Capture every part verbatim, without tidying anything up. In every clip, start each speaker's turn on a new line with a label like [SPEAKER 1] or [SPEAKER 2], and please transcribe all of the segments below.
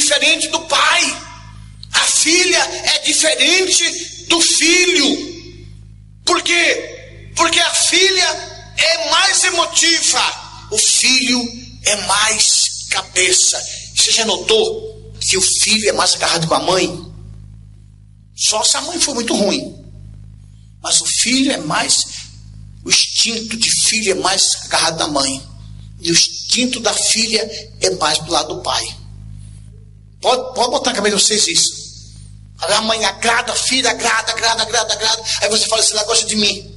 [SPEAKER 1] diferente do pai. A filha é diferente do filho. Por quê? Porque a filha é mais emotiva, o filho é mais cabeça. Você já notou que o filho é mais agarrado com a mãe? Só se a mãe for muito ruim. Mas o filho é mais, o instinto de filho é mais agarrado da mãe. E o instinto da filha é mais do lado do pai. Pode, pode botar na cabeça de vocês isso. A mãe agrada, a filha agrada, agrada, agrada, agrada. Aí você fala assim, ela gosta de mim.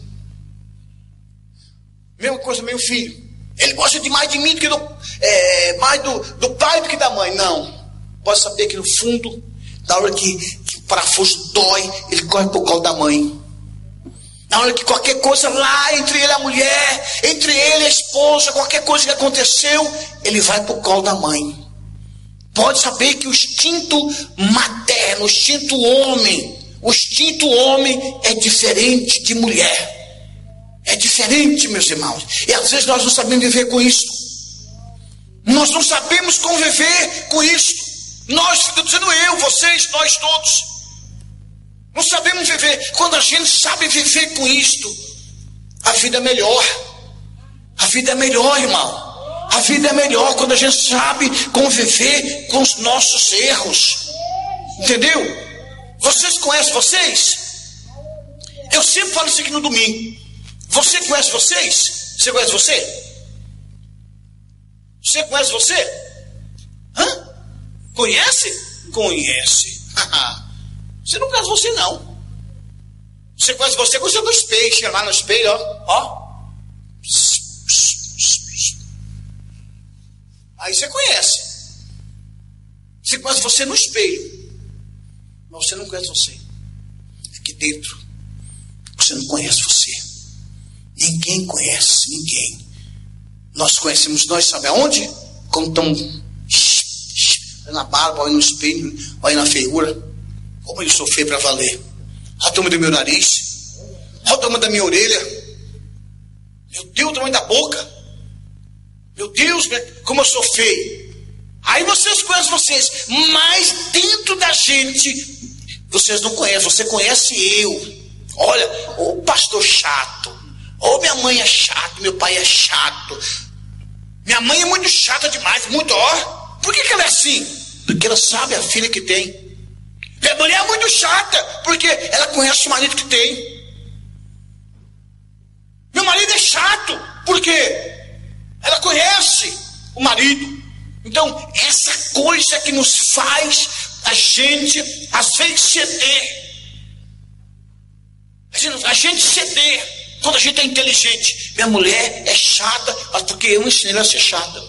[SPEAKER 1] Mesma coisa, meu filho. Ele gosta de mais de mim do que do, é, mais do, do pai do que da mãe. Não. Pode saber que no fundo, na hora que, que o parafuso dói, ele corre pro colo da mãe. Na hora que qualquer coisa lá, entre ele e a mulher, entre ele e a esposa, qualquer coisa que aconteceu, ele vai pro colo da mãe. Pode saber que o instinto materno, o instinto homem, o instinto homem é diferente de mulher. É diferente, meus irmãos. E às vezes nós não sabemos viver com isso. Nós não sabemos conviver com isso. Nós, estou dizendo eu, vocês, nós todos. Não sabemos viver. Quando a gente sabe viver com isto, a vida é melhor. A vida é melhor, irmão. A vida é melhor quando a gente sabe conviver com os nossos erros. Entendeu? Vocês conhecem vocês? Eu sempre falo isso aqui no domingo. Você conhece vocês? Você conhece você? Você conhece você? Hã? Conhece? Conhece. Você não conhece você, não. Você conhece você com os seus peixes. Chega lá no espelho, ó. ó. Aí você conhece. Você conhece você no espelho. Mas você não conhece você. Aqui dentro. Você não conhece você. Ninguém conhece ninguém. Nós conhecemos nós, sabe aonde? Como estamos na barba, olha no espelho, olha na feiura. Como eu sou feio para valer. Olha o tamanho do meu nariz. Olha o tamanho da minha orelha. Meu Deus, o tamanho da boca. Meu Deus, como eu sou feio. Aí vocês conhecem vocês. Mas dentro da gente, vocês não conhecem. Você conhece eu. Olha, o pastor chato. Ou minha mãe é chata, meu pai é chato. Minha mãe é muito chata demais, muito, ó. Por que, que ela é assim? Porque ela sabe a filha que tem. Minha mulher é muito chata, porque ela conhece o marido que tem. Meu marido é chato, porque ela conhece o marido. Então, essa coisa que nos faz a gente, às vezes, ceder. A gente, a gente ceder. Quando a gente é inteligente. Minha mulher é chata, mas porque eu ensinei ela a ser chata.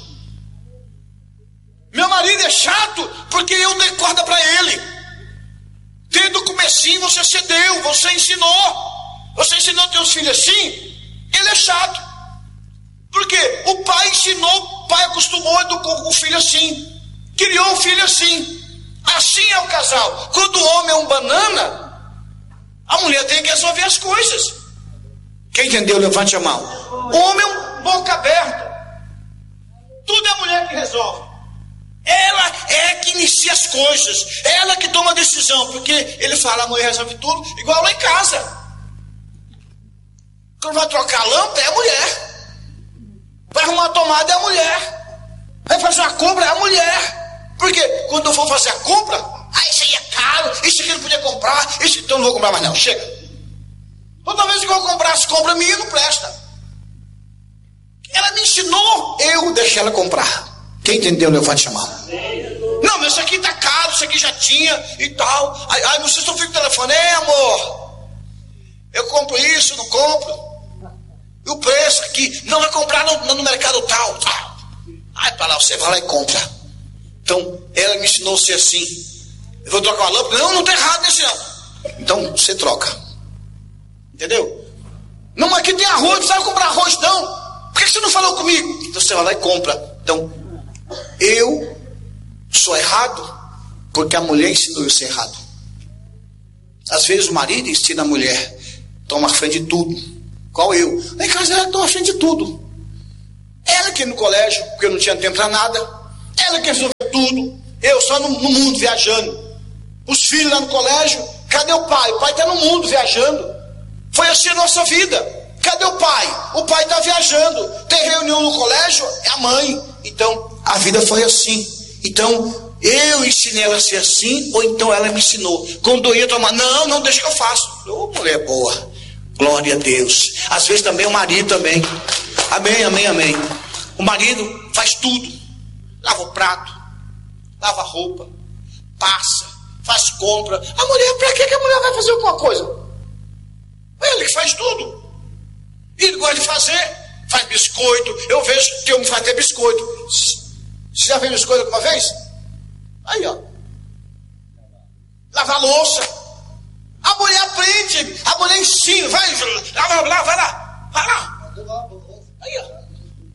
[SPEAKER 1] Meu marido é chato, porque eu dei corda para ele. Desde o comecinho você cedeu, você ensinou. Você ensinou teus filhos assim, ele é chato. Por quê? O pai ensinou, o pai acostumou, educou com o filho assim. Criou o filho assim. Assim é o casal. Quando o homem é um banana, a mulher tem que resolver as coisas. Quem entendeu, levante a mão. O homem é um boca aberta. Tudo é a mulher que resolve. Ela é que inicia as coisas. Ela que toma a decisão. Porque ele fala, a mulher resolve tudo. Igual lá em casa. Quando vai trocar a lâmpada, é a mulher. Vai arrumar a tomada, é a mulher. Vai fazer a compra, é a mulher. Porque quando eu for fazer a compra, ah, isso aí é caro, isso aqui eu não podia comprar, isso, então eu não vou comprar mais não, chega. Toda vez que eu comprar as compras minhas, não presta. Ela me ensinou, eu deixei ela comprar. Quem entendeu, levante a mão. Não, mas isso aqui tá caro, isso aqui já tinha e tal. Aí, aí vocês estão ficando telefone, é amor, eu compro isso, não compro. E o preço aqui, não vai comprar no, no mercado tal, tal. Aí para lá, você vai lá e compra. Então, ela me ensinou a ser assim. Eu vou trocar uma lâmpada? Não, não tá errado nesse não. Então, você troca. Entendeu? Não, mas aqui tem arroz, não sabe comprar arroz não. Por que você não falou comigo? Então você vai lá e compra. Então, eu sou errado porque a mulher ensinou eu a ser errado. Às vezes o marido ensina a mulher, toma a frente de tudo. Qual eu? Lá em casa ela toma a frente de tudo. Ela que ia no colégio, porque eu não tinha tempo para nada. Ela que resolveu tudo. Eu só no, no mundo viajando. Os filhos lá no colégio, cadê o pai? O pai está no mundo viajando. Foi assim a nossa vida. Cadê o pai? O pai está viajando. Tem reunião no colégio, é a mãe. Então, a vida foi assim. Então, eu ensinei ela a ser assim, ou então ela me ensinou. Quando eu ia tomar, não, não, deixa que eu faço. Ô, mulher boa. Glória a Deus. Às vezes também o marido também. Amém, amém, amém. O marido faz tudo. Lava o prato, lava a roupa, passa, faz compra. A mulher, para que que a mulher vai fazer alguma coisa? Ele que faz tudo. Ele gosta de fazer, faz biscoito. Eu vejo que eu me faz até biscoito. Você já fez biscoito alguma vez? Aí, ó. Lavar louça. A mulher aprende, a mulher ensina. Vai, lava lá, vai lá, vai lá. Aí, ó.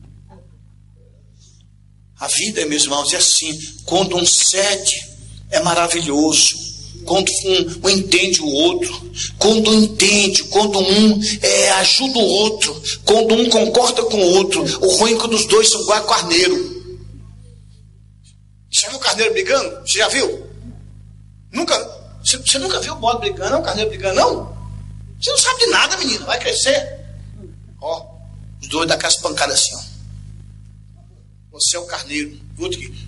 [SPEAKER 1] A vida, meus irmãos, é assim. Quando um cede, é maravilhoso. Quando um, um entende o outro, quando um entende, quando um é, ajuda o outro, quando um concorda com o outro, o ruim é quando os dois são igual a carneiro. Você viu o carneiro brigando? Você já viu? Nunca? Você, você nunca viu o bode brigando, não? O carneiro brigando, não? Você não sabe de nada, menino. Vai crescer. Ó, os dois dão aquelas pancadas assim, ó. Você é o carneiro. O outro aqui.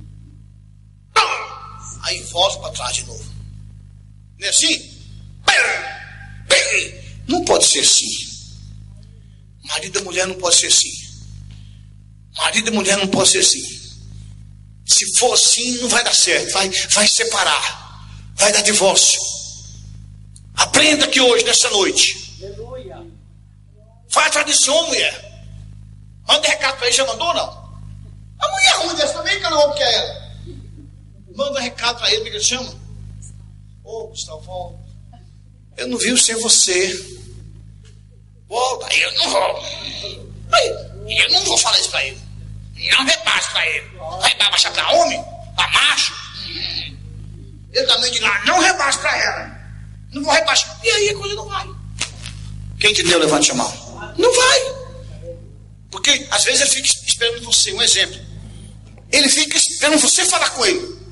[SPEAKER 1] Aí volta para trás de novo. Não é assim? Não pode ser assim. Marido e mulher não pode ser assim. Marido e mulher não pode ser assim. Se for assim, não vai dar certo. Vai, vai separar. Vai dar divórcio. Aprenda aqui hoje, nessa noite. Vai atrás desse homem, mulher. Manda recado para ele, já mandou ou não? A mulher ruim dessa também, que eu não vou que é ela. Manda um recado para ele, o que ele chama? Ô, Gustavo, volta. Eu não vi sem você. Volta. Aí eu não vou. Aí, eu não vou falar isso para ele. Não repasse para ele. Vai baixar para homem? Para macho? Ele também de lá, não repasse para ela. Não vou repassar. E aí a coisa não vai. Quem entendeu, levante a mão. Não vai. Porque às vezes ele fica esperando você. Um exemplo. Ele fica esperando você falar com ele.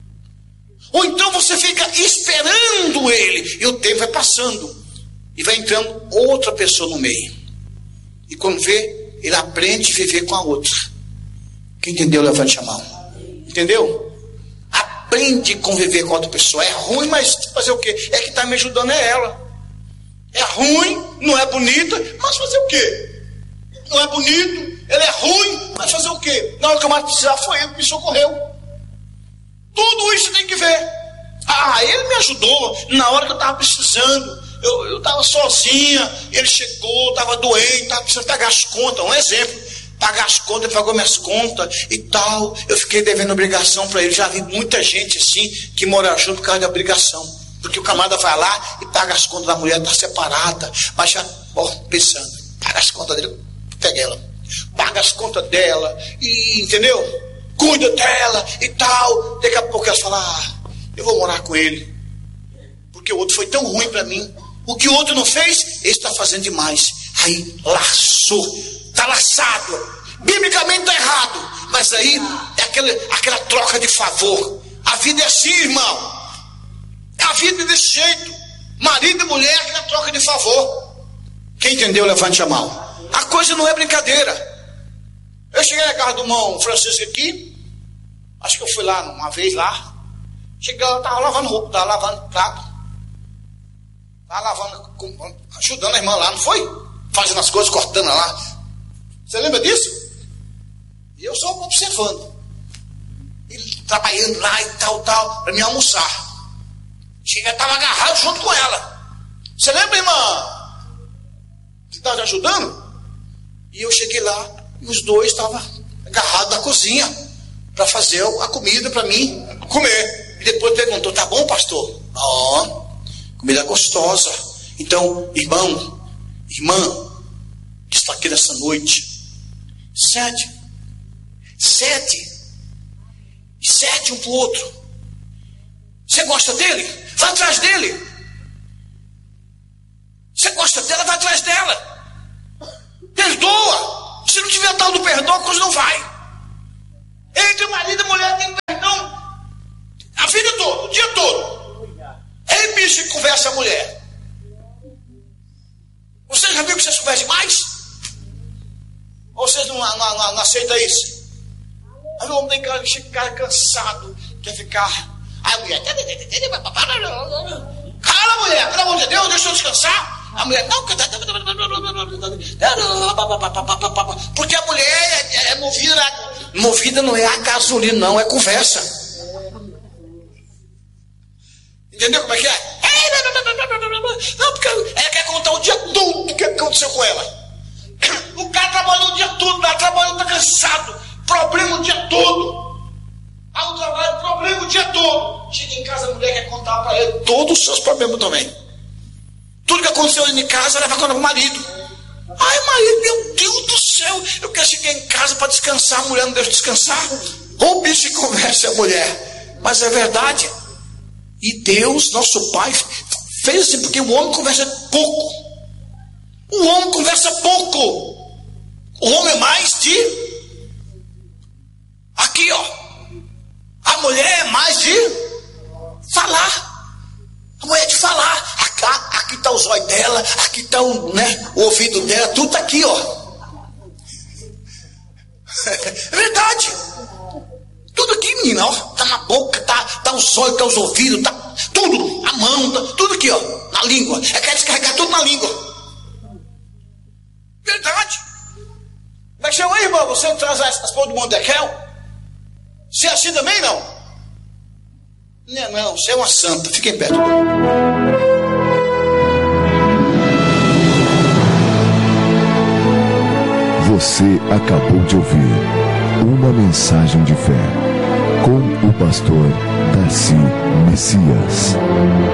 [SPEAKER 1] Ou então você fica esperando ele. E o tempo vai passando. E vai entrando outra pessoa no meio. E quando vê, ele aprende a viver com a outra. Quem entendeu, levante a mão. Entendeu? Aprende a conviver com outra pessoa. É ruim, mas fazer o quê? É que está me ajudando é ela. É ruim, não é bonita, mas fazer o quê? Não é bonito, ele é ruim, mas fazer o quê? Na hora que eu mais precisar, foi ele que me socorreu. Tudo isso você tem que ver. Ah, ele me ajudou na hora que eu estava precisando. Eu estava sozinha, ele chegou, estava doente, estava precisando pagar as contas. Um exemplo, pagar as contas, ele pagou minhas contas e tal. Eu fiquei devendo obrigação para ele. Já vi muita gente assim que mora junto por causa de obrigação. Porque o camarada vai lá e paga as contas da mulher, está separada. Mas já, ó, pensando, paga as contas dele. Pega ela, paga as contas dela, e entendeu? Cuida dela e tal. Daqui a pouco ela fala, ah, eu vou morar com ele, porque o outro foi tão ruim para mim. O que o outro não fez, ele está fazendo demais. Aí laçou, está laçado. Biblicamente está errado, mas aí é aquela, aquela troca de favor. A vida é assim, irmão. A vida é desse jeito. Marido e mulher, aquela troca de favor. Quem entendeu, levante a mão. A coisa não é brincadeira. Eu cheguei na casa do irmão Francisco aqui. Acho que eu fui lá uma vez lá. Cheguei lá, estava lavando roupa, estava lavando prato. Estava lavando, ajudando a irmã lá, não foi? Fazendo as coisas, cortando lá. Você lembra disso? E eu só observando. Ele trabalhando lá e tal, tal, para me almoçar. Cheguei, estava agarrado junto com ela. Você lembra, irmã? Você estava te ajudando? E eu cheguei lá e os dois estavam agarrados na cozinha para fazer a comida para mim comer. E depois perguntou, tá bom, pastor? Ó, oh, comida gostosa. Então, irmão, irmã, que está aqui nessa noite, cede, cede, cede um para o outro. Você gosta dele? Vai atrás dele. Você gosta dela? Vai atrás dela. Perdoa. Se não tiver tal do perdão, a coisa não vai. Entre o marido e a mulher tem perdão. vida toda, o dia todo. Ei, bicho que conversa a mulher. Vocês já viram que vocês conversam demais? Ou vocês não, não, não, não aceitam isso? Aí o homem tem cara, cara cansado, quer ficar. Aí a mulher. Cala, mulher, pelo amor de Deus, deixa eu descansar. A mulher, não, porque a mulher é, é movida, movida não é a gasolina, não, é conversa. Entendeu como é que é? Não, porque ela quer contar o dia todo o que aconteceu com ela. O cara trabalhou o dia todo, ela trabalhou, tá cansado, problema o dia todo. Aí o trabalho, problema o dia todo. Chega em casa, a mulher quer contar para ele todos os seus problemas também. Tudo que aconteceu em casa, ela vai contar pro marido. Ai, marido, meu Deus do céu, eu quero chegar em casa para descansar, a mulher não deixa descansar. Ou bicho que conversa a mulher. Mas é verdade. E Deus, nosso Pai, fez assim porque o homem conversa pouco. O homem conversa pouco. O homem é mais de... Aqui, ó. A mulher é mais de falar. A mulher é de falar. Aqui está o zóio dela, aqui está o, né, o ouvido dela, tudo está aqui, ó. É verdade. Tudo aqui, menina, ó. Está na boca, está tá o zóio, está os ouvidos, está tudo, a mão, tá, tudo aqui, ó, na língua. É quer descarregar tudo na língua. Verdade. Como é que chama aí, irmão? Você não traz as, as porras do Mondequel? Você é assim também, não? Não, não, você é uma santa. Fiquem perto.
[SPEAKER 2] Você acabou de ouvir uma mensagem de fé com o pastor Darcy Messias.